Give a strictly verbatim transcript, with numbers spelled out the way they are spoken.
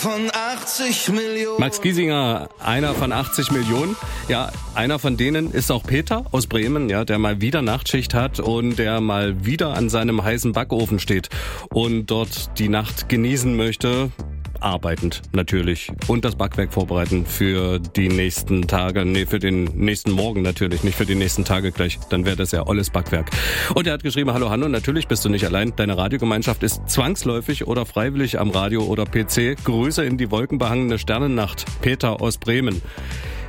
Von achtzig Millionen. Max Giesinger, einer von achtzig Millionen. Ja, einer von denen ist auch Peter aus Bremen, ja, der mal wieder Nachtschicht hat und der mal wieder an seinem heißen Backofen steht und dort die Nacht genießen möchte. Arbeitend natürlich und das Backwerk vorbereiten für die nächsten Tage, nee, für den nächsten Morgen natürlich, nicht für die nächsten Tage gleich, dann wäre das ja alles Backwerk. Und er hat geschrieben, hallo Hanno, natürlich bist du nicht allein, deine Radiogemeinschaft ist zwangsläufig oder freiwillig am Radio oder P C. Grüße in die wolkenbehangene Sternennacht, Peter aus Bremen.